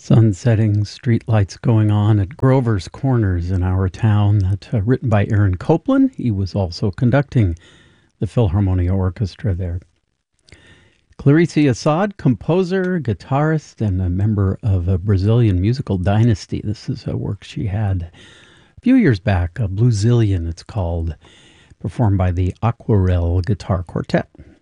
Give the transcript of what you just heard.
Sun setting, street lights going on at Grover's Corners in our town. That written by Aaron Copland. He was also conducting the Philharmonia Orchestra there. Clarice Assad, composer, guitarist, and a member of a Brazilian musical dynasty. This is a work she had a few years back, a Bluesilian it's called, performed by the Aquarelle Guitar Quartet.